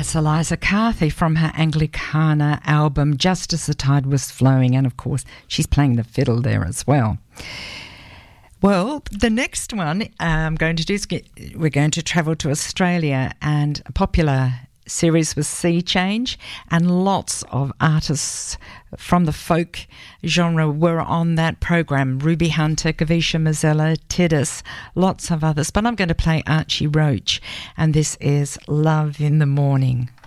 That's Eliza Carthy from her Anglicana album Just As the Tide Was Flowing, and of course she's playing the fiddle there as well. Well, the next one I'm going to do is we're going to travel to Australia, and a popular series was Sea Change, and lots of artists from the folk genre were on that program. Ruby Hunter, Kavisha Mazzella, Tiddis, lots of others. But I'm going to play Archie Roach, and this is Love in the Morning.